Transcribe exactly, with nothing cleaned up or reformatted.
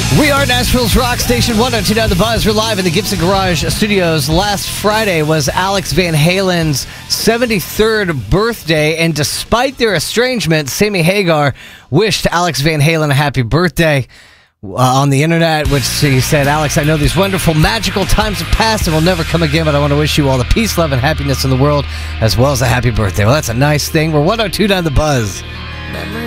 We are Nashville's rock station, one oh two point nine The Buzz. We're live in the Gibson Garage studios. Last Friday was Alex Van Halen's seventy-third birthday, and despite their estrangement, Sammy Hagar wished Alex Van Halen a happy birthday uh, on the internet, which he said, "Alex, I know these wonderful, magical times have passed and will never come again, but I want to wish you all the peace, love, and happiness in the world, as well as a happy birthday." Well, that's a nice thing. We're one oh two point nine The Buzz.